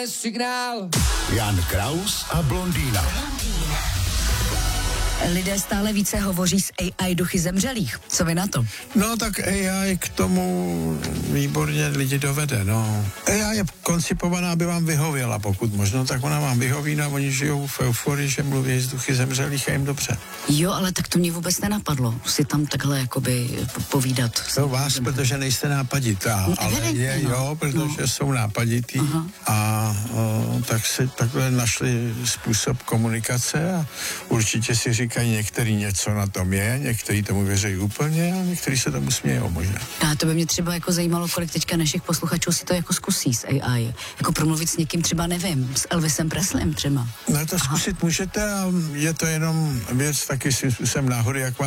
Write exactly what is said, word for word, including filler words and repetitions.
tohle signál. Jan Kraus a blondýna. Lidé stále více hovoří s A I duchy zemřelých. Co vy na to? No tak A I k tomu výborně lidi dovede, no. A I je koncipovaná, aby vám vyhověla, pokud možno, tak ona vám vyhoví, no a oni žijou v euforii, že mluví s duchy zemřelých a jim dobře. Jo, ale tak to mě vůbec nenapadlo, si tam takhle jakoby povídat. To vás, protože nejste nápaditá, No, ale je, no. jo, protože no. jsou nápaditý. Aha. a o, tak si takhle našli způsob komunikace a určitě si říkají, některý něco na tom je, některý tomu věří úplně a některý se tomu smějou možná. A to by mě třeba jako zajímalo, kolik teďka našich posluchačů si to jako zkusí s A I. Jako promluvit s někým třeba, nevím, s Elvisem Preslem třeba. No to zkusit můžete a je to jenom věc taky svým způsobem náhody, jak vám